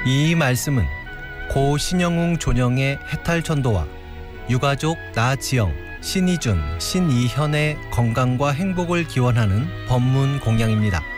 이 말씀은 고 신영웅 존영의 해탈전도와 유가족 나지영, 신희준, 신이현의 건강과 행복을 기원하는 법문 공양입니다.